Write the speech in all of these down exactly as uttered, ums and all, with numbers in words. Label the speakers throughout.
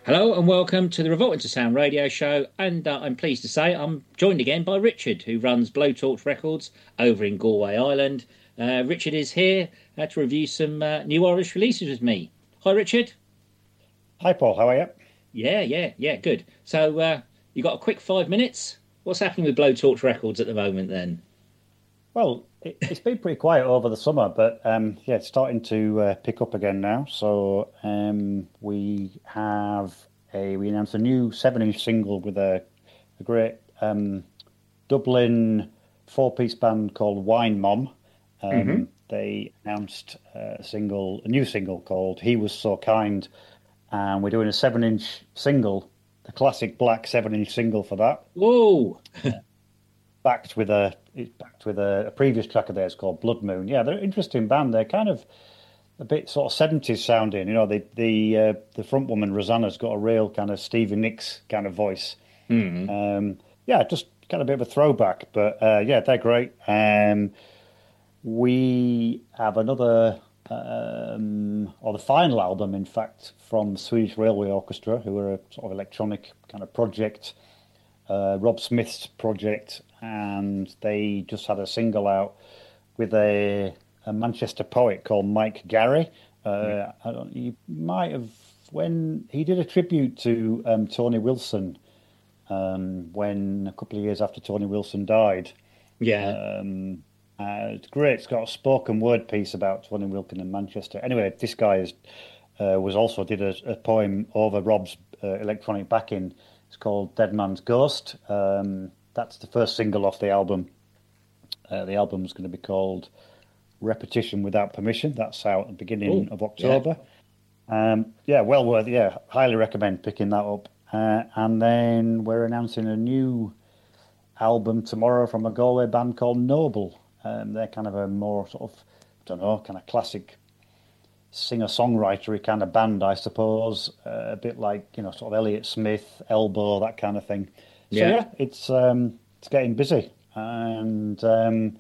Speaker 1: Hello and welcome to the Revolt into Sound radio show. And uh, I'm pleased to say I'm joined again by Richard, who runs Blowtorch Records over in Galway Island. Uh, Richard is here uh, to review some uh, new Irish releases with me. Hi, Richard.
Speaker 2: Hi, Paul. How are you?
Speaker 1: Yeah, yeah, yeah, good. So uh, you got a quick five minutes? What's happening with Blowtorch Records at the moment then?
Speaker 2: Well, it, it's been pretty quiet over the summer, but um, yeah, it's starting to uh, pick up again now. So um, we have a we announced a new seven-inch single with a, a great um, Dublin four-piece band called Wine Mom.
Speaker 1: hmm
Speaker 2: Um, they announced a single, a new single called "He Was So Kind," and we're doing a seven-inch single, the classic black seven-inch single for that.
Speaker 1: Whoa!
Speaker 2: backed with a it's backed with a, a previous track of theirs called Blood Moon. Yeah, they're an interesting band. They're kind of a bit sort of seventies sounding. You know, the the uh, the front woman Rosanna's got a real kind of Stevie Nicks kind of voice.
Speaker 1: hmm
Speaker 2: Um, yeah, just kind of a bit of a throwback, but uh, yeah, they're great. Um, we have another, um, or the final album, in fact, from Swedish Railway Orchestra, who are a sort of electronic kind of project, uh, Rob Smith's project, and they just had a single out with a, a Manchester poet called Mike Garry. Uh, I don't, you might have, when he did a tribute to um, Tony Wilson, um, when a couple of years after Tony Wilson died.
Speaker 1: Yeah.
Speaker 2: Um, uh, it's great. It's got a spoken word piece about Tony Wilkin in Manchester. Anyway, this guy is, uh, was also did a, a poem over Rob's uh, electronic backing. It's called Dead Man's Ghost. Um, that's the first single off the album. Uh, the album's going to be called Repetition Without Permission. That's out at the beginning
Speaker 1: Oh,
Speaker 2: of
Speaker 1: yeah.
Speaker 2: October. Um, yeah, well worth. Yeah, highly recommend picking that up. Uh, and then we're announcing a new album tomorrow from a Galway band called Noble. Um, they're kind of a more sort of, I don't know, kind of classic singer-songwritery kind of band, I suppose. Uh, a bit like, you know, sort of Elliott Smith, Elbow, that kind of thing. So
Speaker 1: Yeah.
Speaker 2: yeah, it's um, it's getting busy, and um,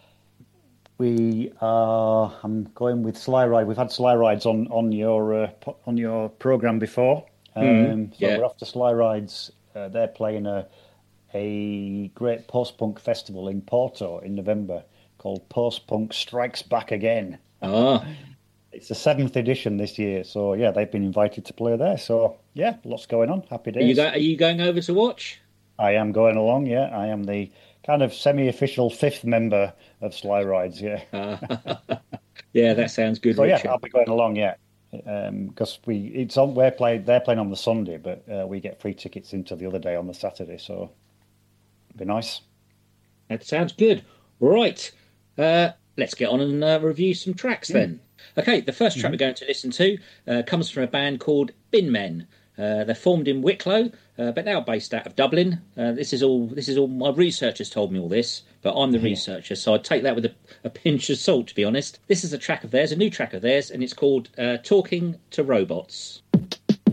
Speaker 2: we are. I'm going with Sly Ride. We've had Sly Rides on on your uh, po- on your program before,
Speaker 1: hmm
Speaker 2: um, so
Speaker 1: Yeah.
Speaker 2: we're off to Sly Rides. Uh, they're playing a a great post-punk festival in Porto in November called Post Punk Strikes Back Again.
Speaker 1: Ah.
Speaker 2: It's the seventh edition this year, so yeah, they've been invited to play there. So yeah, lots going on. Happy
Speaker 1: Are you go
Speaker 2: days.
Speaker 1: are you going over to watch?
Speaker 2: I am going along. Yeah, I am the kind of semi-official fifth member of Sly Rides. Yeah.
Speaker 1: Uh, yeah, that sounds good,
Speaker 2: So yeah,
Speaker 1: Richard.
Speaker 2: I'll be going along. Yeah, um, because we it's on we're playing they're playing on the Sunday, but uh, we get free tickets into the other day on the Saturday. So it'd be nice.
Speaker 1: That sounds good. Right. Uh, let's get on and uh, review some tracks
Speaker 2: Mm.
Speaker 1: then. Okay, the first track we're
Speaker 2: hmm
Speaker 1: going to listen to uh, comes from a band called Bin Men. Uh, they're formed in Wicklow, uh, but now based out of Dublin. Uh, this is all. This is all. My researchers told me all this, but I'm the
Speaker 2: Yeah.
Speaker 1: researcher, so I'd take that with a, a pinch of salt, to be honest. This is a track of theirs, a new track of theirs, and it's called uh, "Talking to Robots."